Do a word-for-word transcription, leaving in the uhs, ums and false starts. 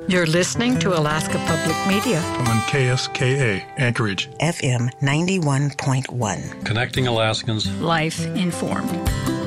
You're listening to Alaska Public Media on K S K A, Anchorage, F M ninety-one point one. Connecting Alaskans. Life informed.